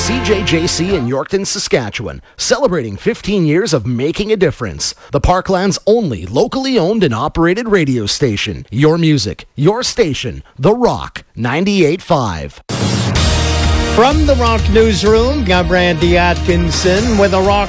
CJJC in Yorkton, Saskatchewan, celebrating 15 years of making a difference. The Parkland's only locally owned and operated radio station. Your music, your station, The Rock 98.5. From the Rock Newsroom, got Randy Atkinson with a Rock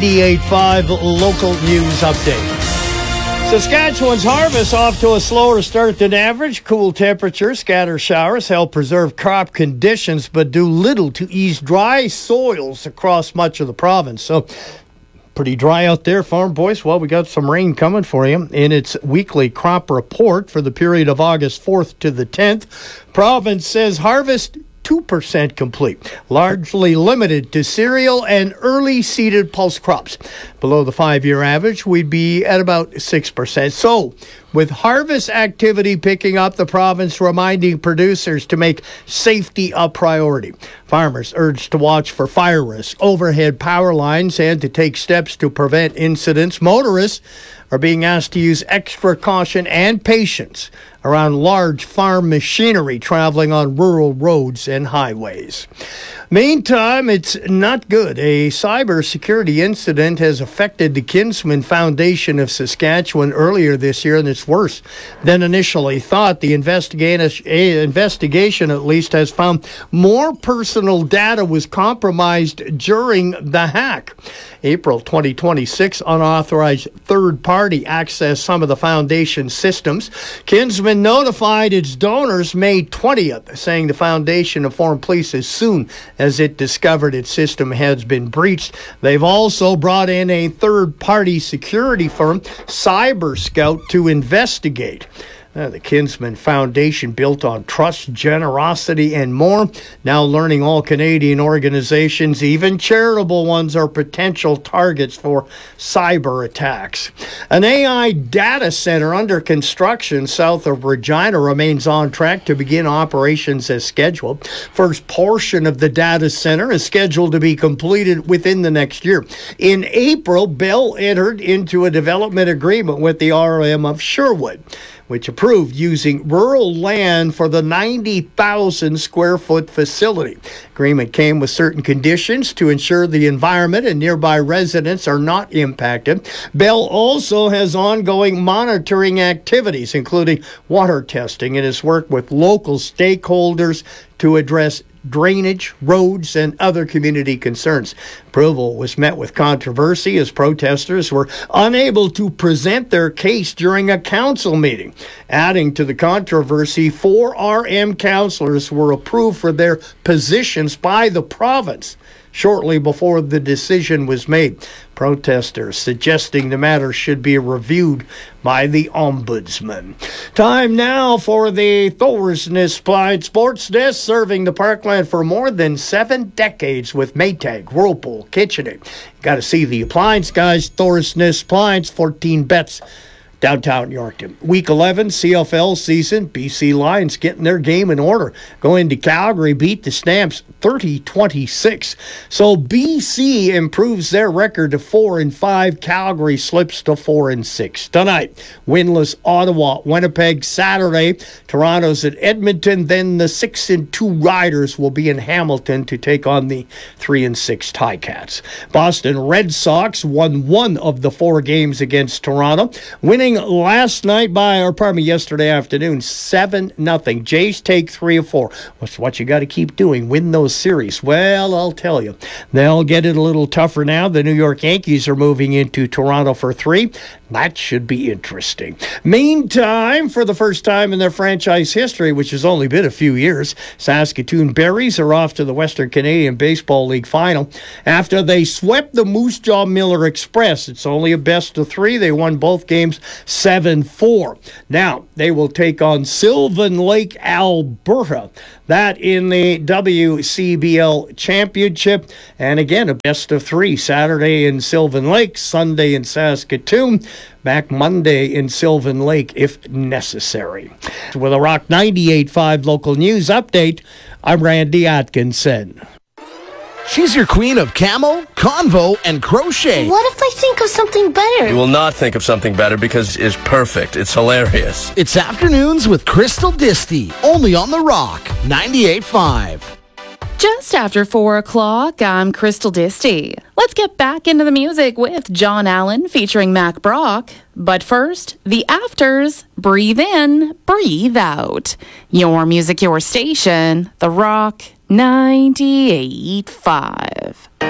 98.5 local news update. Saskatchewan's harvest off to a slower start than average. Cool temperatures, scattered showers help preserve crop conditions, but do little to ease dry soils across much of the province. So, pretty dry out there, farm boys. Well, we got some rain coming for you in its weekly crop report for the period of August 4th to the 10th. Province says harvest 2% complete, largely limited to cereal and early seeded pulse crops. Below the 5-year average, we'd be at about 6%. So, with harvest activity picking up, the province reminding producers to make safety a priority. Farmers urged to watch for fire risk, overhead power lines, and to take steps to prevent incidents. Motorists are being asked to use extra caution and patience around large farm machinery traveling on rural roads and highways. Meantime, it's not good. A cybersecurity incident has affected the Kinsman Foundation of Saskatchewan earlier this year, and it's worse than initially thought. The investigation, at least, has found more personal data was compromised during the hack. April 2026, unauthorized third-party accessed some of the foundation's systems. Kinsman notified its donors May 20th, saying the foundation informed police as soon as it discovered its system has been breached. They've also brought in a third-party security firm, Cyber Scout, to investigate. The Kinsman Foundation, built on trust, generosity, and more. Now learning all Canadian organizations, even charitable ones, are potential targets for cyber attacks. An AI data center under construction south of Regina remains on track to begin operations as scheduled. First portion of the data center is scheduled to be completed within the next year. In April, Bell entered into a development agreement with the RM of Sherwood, which approved using rural land for the 90,000 square foot facility. Agreement came with certain conditions to ensure the environment and nearby residents are not impacted. Bell also has ongoing monitoring activities, including water testing, and has worked with local stakeholders to address drainage, roads, and other community concerns. Approval was met with controversy as protesters were unable to present their case during a council meeting. Adding to the controversy, 4 RM councillors were approved for their positions by the province shortly before the decision was made. Protesters suggesting the matter should be reviewed by the Ombudsman. Time now for the Thorsness Appliance Sports Desk, serving the Parkland for more than 7 decades with Maytag, Whirlpool, KitchenAid. Got to see the appliance guys. Thorsness Appliance, 14 bets. Downtown Yorkton. Week 11 CFL season. BC Lions getting their game in order. Going to Calgary, beat the Stamps 30-26. So BC improves their record to 4-5. Calgary slips to 4-6. Tonight, winless Ottawa, Winnipeg. Saturday, Toronto's at Edmonton. Then the 6-2 Riders will be in Hamilton to take on the 3-6 Ticats. Boston Red Sox won 1 of the 4 games against Toronto, winning yesterday afternoon, 7-0. Jays take 3 of 4. What's what you got to keep doing? Win those series. Well, I'll tell you, they'll get it a little tougher now. The New York Yankees are moving into Toronto for 3. That should be interesting. Meantime, for the first time in their franchise history, which has only been a few years, Saskatoon Berries are off to the Western Canadian Baseball League final after they swept the Moose Jaw Miller Express. It's only a best of 3. They won both games 7-4. Now, they will take on Sylvan Lake, Alberta. That in the WCBL Championship. And again, a best of 3. Saturday in Sylvan Lake, Sunday in Saskatoon. Back Monday in Sylvan Lake if necessary. With a Rock 98.5 local news update, I'm Randy Atkinson. She's your queen of camo, convo, and crochet. What if I think of something better? You will not think of something better because it's perfect. It's hilarious. It's Afternoons with Crystal Disty, only on The Rock 98.5. Just Just after 4 o'clock, I'm Crystal Disty. Let's get back into the music with John Allen featuring Mac Brock. But first, the Afters, Breathe In, Breathe Out. Your music, your station, The Rock 98.5.